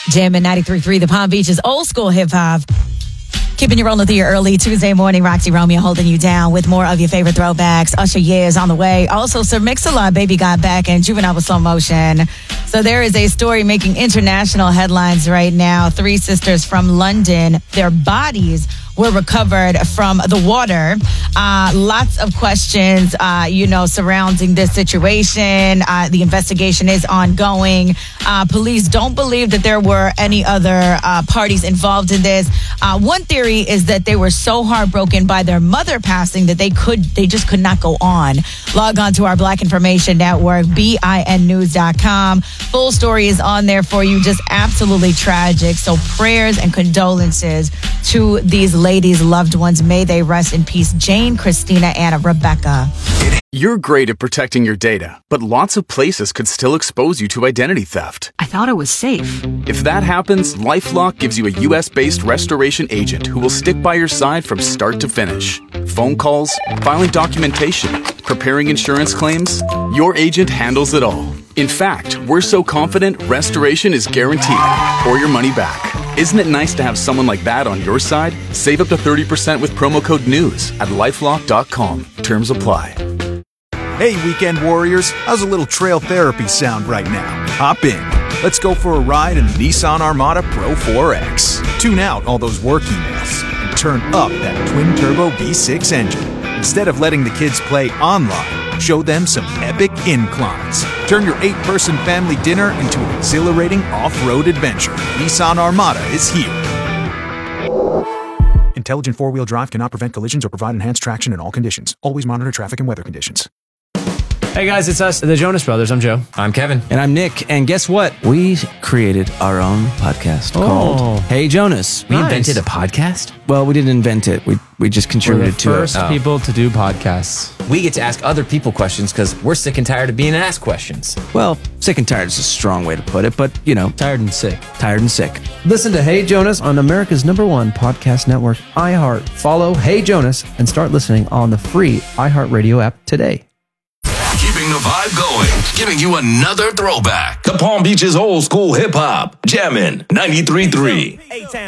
Jammin' 93.3, the Palm Beach's old school hip hop. Keeping you rolling through your early Tuesday morning. Roxy Romeo holding you down with more of your favorite throwbacks. Usher Years on the way. Also, Sir Mix-a-Lot, Baby Got Back, and Juvenile with Slow Motion. So there is a story making international headlines right now. 3 sisters from London, their bodies were recovered from the water. Lots of questions, surrounding this situation. The investigation is ongoing. Police don't believe that there were any other parties involved in this. One theory is that they were so heartbroken by their mother passing that they just could not go on. Log on to our Black Information Network, BINnews.com. Full story is on there for you. Just absolutely tragic. So prayers and condolences to these ladies' loved ones. May they rest in peace. Jane, Christina, and Rebecca. You're great at protecting your data, but lots of places could still expose you to identity theft. I thought it was safe. If that happens, LifeLock gives you a U.S.-based restoration agent who will stick by your side from start to finish. Phone calls, filing documentation, preparing insurance claims, your agent handles it all. In fact, we're so confident restoration is guaranteed or your money back. Isn't it nice to have someone like that on your side? Save up to 30% with promo code NEWS at LifeLock.com. Terms apply. Hey, weekend warriors, how's a little trail therapy sound right now? Hop in. Let's go for a ride in the Nissan Armada Pro 4X. Tune out all those work emails and turn up that twin-turbo V6 engine. Instead of letting the kids play online, show them some epic inclines. Turn your 8-person family dinner into an exhilarating off-road adventure. Nissan Armada is here. Intelligent four-wheel drive cannot prevent collisions or provide enhanced traction in all conditions. Always monitor traffic and weather conditions. Hey guys, it's us, the Jonas Brothers. I'm Joe. I'm Kevin. And I'm Nick. And guess what? We created our own podcast called Hey Jonas. We invented a podcast? Well, we didn't invent it. We just contributed to it. We're the first people to do podcasts. We get to ask other people questions because we're sick and tired of being asked questions. Well, sick and tired is a strong way to put it, but, Tired and sick. Tired and sick. Listen to Hey Jonas on America's #1 podcast network, iHeart. Follow Hey Jonas and start listening on the free iHeartRadio app today. Keeping the vibe going, giving you another throwback. The Palm Beach's old school hip hop, Jammin' 93.3.